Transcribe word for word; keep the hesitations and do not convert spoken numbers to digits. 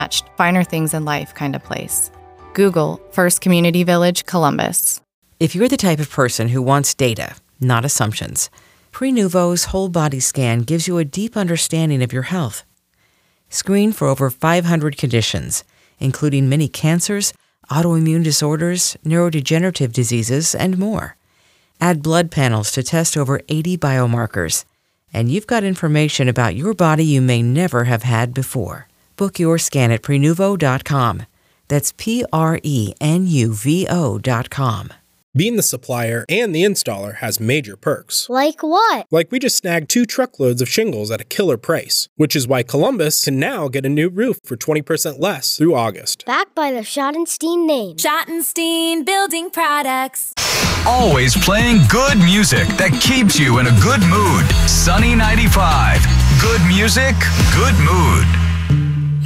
finer things in life kind of place. Google First Community Village, Columbus. If you're the type of person who wants data, not assumptions, Prenuvo's whole body scan gives you a deep understanding of your health. Screen for over five hundred conditions, including many cancers, autoimmune disorders, neurodegenerative diseases, and more. Add blood panels to test over eighty biomarkers, and you've got information about your body you may never have had before. Book your scan at Prenuvo dot com. That's P R E N U V O dot com. Being the supplier and the installer has major perks. Like what? Like we just snagged two truckloads of shingles at a killer price, which is why Columbus can now get a new roof for twenty percent less through August. Backed by the Schottenstein name. Schottenstein Building Products. Always playing good music that keeps you in a good mood. Sunny ninety-five. Good music, good mood.